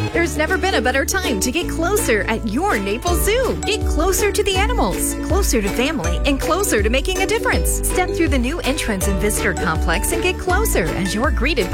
There's never been a better time to get closer at your Naples Zoo. Get closer to the animals, closer to family, and closer to making a difference. Step through the new entrance and visitor complex and get closer as you're greeted by